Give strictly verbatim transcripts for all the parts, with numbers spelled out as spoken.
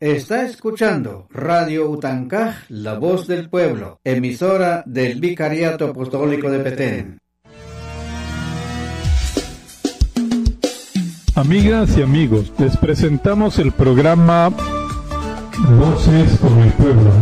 Está escuchando Radio Utancaj, la voz del pueblo, emisora del Vicariato Apostólico de Petén. Amigas y amigos, les presentamos el programa Voces con el Pueblo.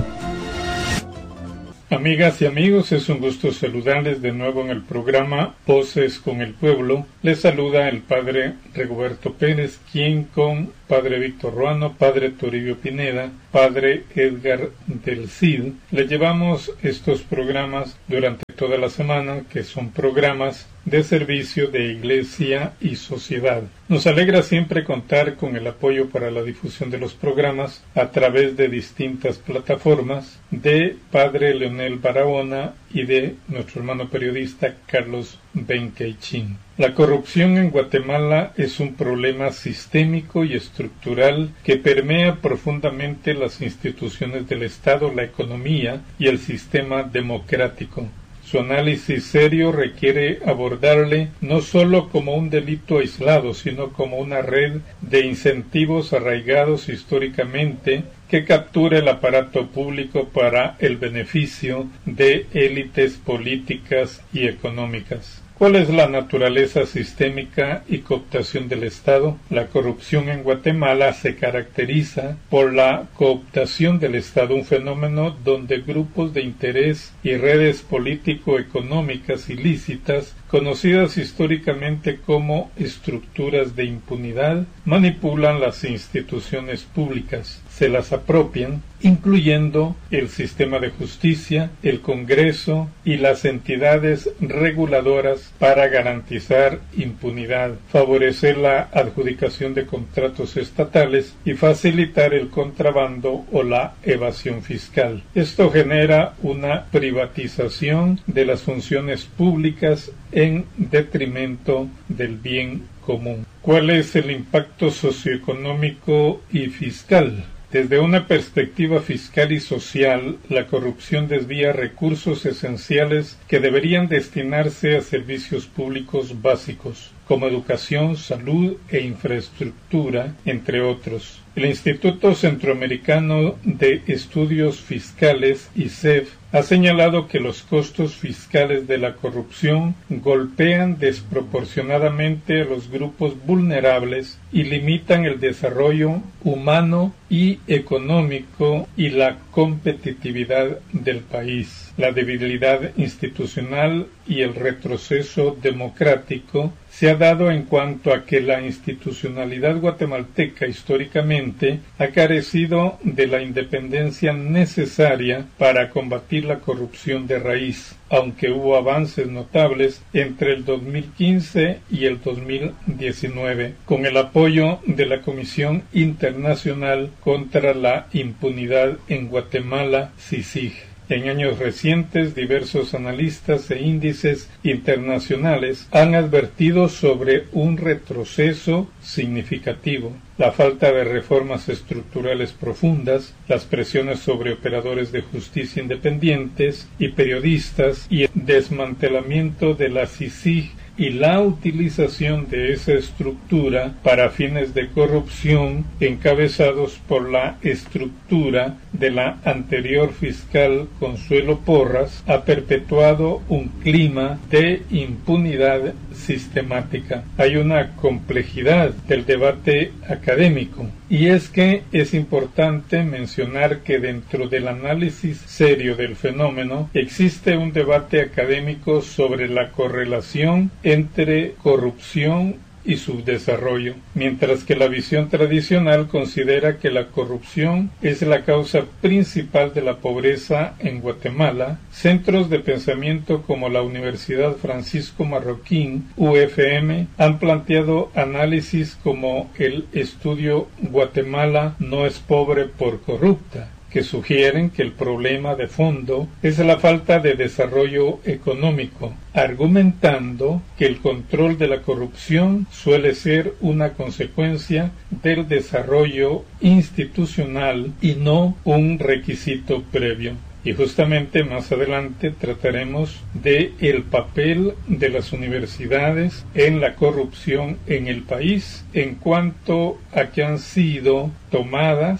Amigas y amigos, es un gusto saludarles de nuevo en el programa Voces con el Pueblo. Les saluda el Padre Rigoberto Pérez, quien con Padre Víctor Ruano, Padre Toribio Pineda, Padre Edgar del Cid, le llevamos estos programas durante toda la semana, que son programas de servicio de iglesia y sociedad. Nos alegra siempre contar con el apoyo para la difusión de los programas a través de distintas plataformas de Padre Leonel Barahona y de nuestro hermano periodista Carlos Benkeichín. La corrupción en Guatemala es un problema sistémico y estructural que permea profundamente las instituciones del Estado, la economía y el sistema democrático. Su análisis serio requiere abordarle no sólo como un delito aislado, sino como una red de incentivos arraigados históricamente que captura el aparato público para el beneficio de élites políticas y económicas. ¿Cuál es la naturaleza sistémica y cooptación del Estado? La corrupción en Guatemala se caracteriza por la cooptación del Estado, un fenómeno donde grupos de interés y redes político-económicas ilícitas, conocidas históricamente como estructuras de impunidad, manipulan las instituciones públicas, se las apropian, incluyendo el sistema de justicia, el Congreso y las entidades reguladoras para garantizar impunidad, favorecer la adjudicación de contratos estatales y facilitar el contrabando o la evasión fiscal. Esto genera una privatización de las funciones públicas en detrimento del bien común. ¿Cuál es el impacto socioeconómico y fiscal? Desde una perspectiva fiscal y social, la corrupción desvía recursos esenciales que deberían destinarse a servicios públicos básicos, como educación, salud e infraestructura, entre otros. El Instituto Centroamericano de Estudios Fiscales, I C E F, ha señalado que los costos fiscales de la corrupción golpean desproporcionadamente a los grupos vulnerables y limitan el desarrollo humano y económico y la competitividad del país. La debilidad institucional y el retroceso democrático se ha dado en cuanto a que la institucionalidad guatemalteca históricamente ha carecido de la independencia necesaria para combatir la corrupción de raíz, aunque hubo avances notables entre el dos mil quince y el dos mil diecinueve, con el apoyo de la Comisión Internacional contra la Impunidad en Guatemala, C I C I G. En años recientes, diversos analistas e índices internacionales han advertido sobre un retroceso significativo, la falta de reformas estructurales profundas, las presiones sobre operadores de justicia independientes y periodistas y el desmantelamiento de la C I C I G y la utilización de esa estructura para fines de corrupción encabezados por la estructura de la anterior fiscal Consuelo Porras ha perpetuado un clima de impunidad sistemática. Hay una complejidad del debate académico, y es que es importante mencionar que dentro del análisis serio del fenómeno existe un debate académico sobre la correlación entre corrupción y subdesarrollo, mientras que la visión tradicional considera que la corrupción es la causa principal de la pobreza en Guatemala. Centros de pensamiento como la Universidad Francisco Marroquín, U F M, han planteado análisis como el estudio Guatemala no es pobre por corrupta, que sugieren que el problema de fondo es la falta de desarrollo económico, argumentando que el control de la corrupción suele ser una consecuencia del desarrollo institucional y no un requisito previo. Y justamente más adelante trataremos de el papel de las universidades en la corrupción en el país en cuanto a que han sido tomadas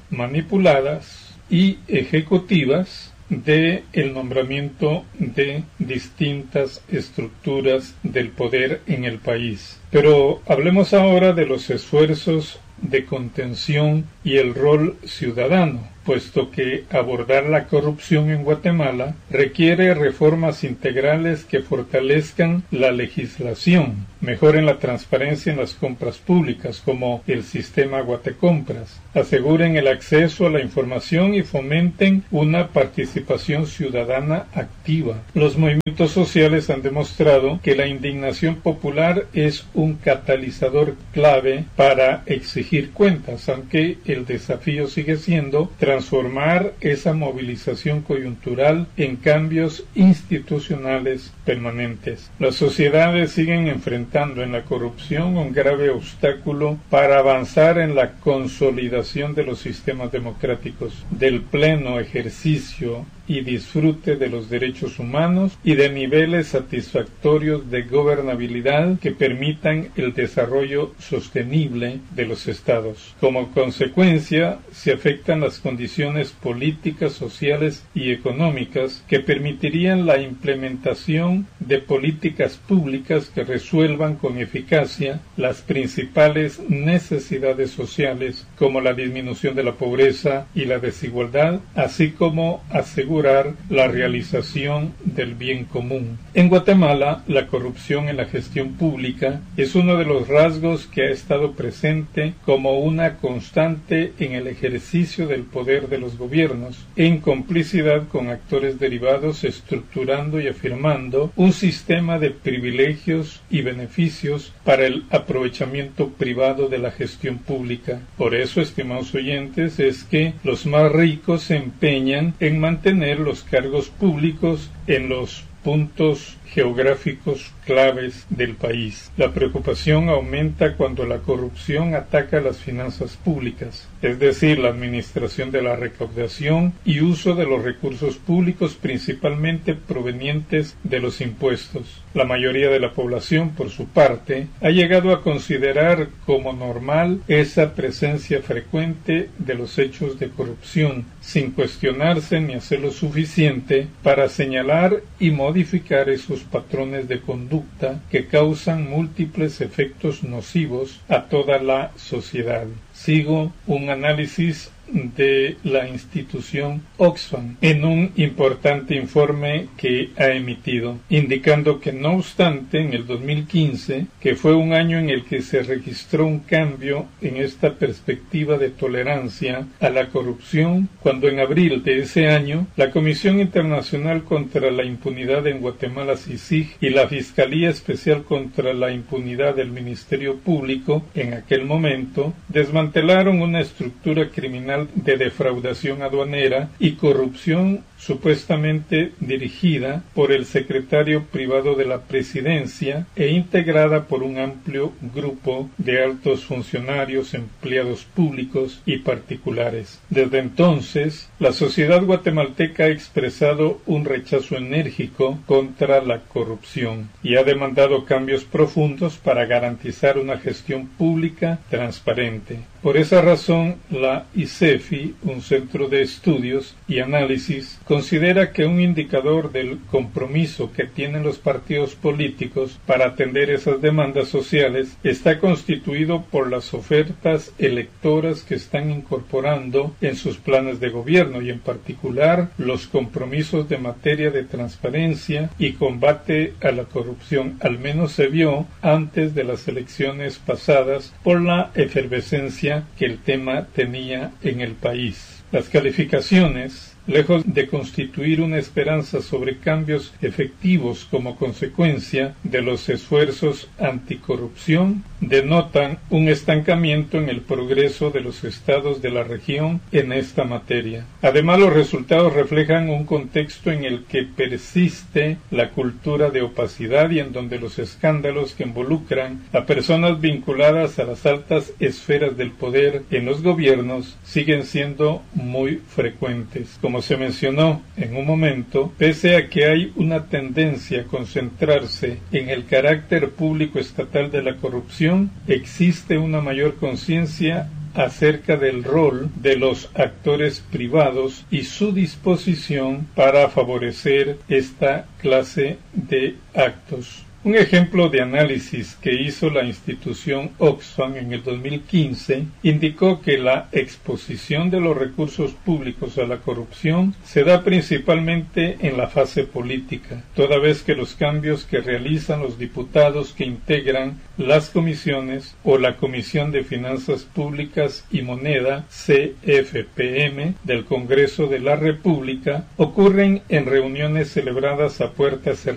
manipuladas y ejecutivas de el nombramiento de distintas estructuras del poder en el país. Pero hablemos ahora de los esfuerzos de contención y el rol ciudadano, puesto que abordar la corrupción en Guatemala requiere reformas integrales que fortalezcan la legislación, mejoren la transparencia en las compras públicas, como el sistema Guatecompras, aseguren el acceso a la información y fomenten una participación ciudadana activa. Los movimientos sociales han demostrado que la indignación popular es un catalizador clave para exigir cuentas, aunque el desafío sigue siendo transformar esa movilización coyuntural en cambios institucionales permanentes. Las sociedades siguen enfrentando en la corrupción un grave obstáculo para avanzar en la consolidación de los sistemas democráticos, del pleno ejercicio y disfrute de los derechos humanos y de niveles satisfactorios de gobernabilidad que permitan el desarrollo sostenible de los estados. Como consecuencia, se afectan las condiciones políticas, sociales y económicas que permitirían la implementación de políticas públicas que resuelvan con eficacia las principales necesidades sociales, como la disminución de la pobreza y la desigualdad, así como asegurar la realización del bien común. En Guatemala, la corrupción en la gestión pública es uno de los rasgos que ha estado presente como una constante en el ejercicio del poder de los gobiernos, en complicidad con actores derivados, estructurando y afirmando un sistema de privilegios y beneficios para el aprovechamiento privado de la gestión pública. Por eso, estimados oyentes, es que los más ricos se empeñan en mantener los cargos públicos en los puntos geográficos claves del país. La preocupación aumenta cuando la corrupción ataca las finanzas públicas, es decir, la administración de la recaudación y uso de los recursos públicos, principalmente provenientes de los impuestos. La mayoría de la población, por su parte, ha llegado a considerar como normal esa presencia frecuente de los hechos de corrupción, sin cuestionarse ni hacer lo suficiente para señalar y modificar esos patrones de conducta que causan múltiples efectos nocivos a toda la sociedad. Sigo un análisis de la institución Oxfam en un importante informe que ha emitido, indicando que no obstante en el dos mil quince, que fue un año en el que se registró un cambio en esta perspectiva de tolerancia a la corrupción, cuando en abril de ese año la Comisión Internacional contra la Impunidad en Guatemala, C I C I G, y la Fiscalía Especial contra la Impunidad del Ministerio Público, en aquel momento, desmantelaron una estructura criminal de defraudación aduanera y corrupción supuestamente dirigida por el secretario privado de la presidencia e integrada por un amplio grupo de altos funcionarios, empleados públicos y particulares. Desde entonces, la sociedad guatemalteca ha expresado un rechazo enérgico contra la corrupción y ha demandado cambios profundos para garantizar una gestión pública transparente. Por esa razón, la I C E F I, un centro de estudios y análisis, considera que un indicador del compromiso que tienen los partidos políticos para atender esas demandas sociales está constituido por las ofertas electoras que están incorporando en sus planes de gobierno y en particular los compromisos de materia de transparencia y combate a la corrupción. Al menos se vio antes de las elecciones pasadas por la efervescencia que el tema tenía en el país. Las calificaciones, lejos de constituir una esperanza sobre cambios efectivos como consecuencia de los esfuerzos anticorrupción, denotan un estancamiento en el progreso de los estados de la región en esta materia. Además, los resultados reflejan un contexto en el que persiste la cultura de opacidad y en donde los escándalos que involucran a personas vinculadas a las altas esferas del poder en los gobiernos siguen siendo muy frecuentes. Como se mencionó en un momento, pese a que hay una tendencia a concentrarse en el carácter público estatal de la corrupción, existe una mayor conciencia acerca del rol de los actores privados y su disposición para favorecer esta clase de actos. Un ejemplo de análisis que hizo la institución Oxfam en el dos mil quince indicó que la exposición de los recursos públicos a la corrupción se da principalmente en la fase política, toda vez que los cambios que realizan los diputados que integran las comisiones o la Comisión de Finanzas Públicas y Moneda C F P M del Congreso de la República ocurren en reuniones celebradas a puertas cerradas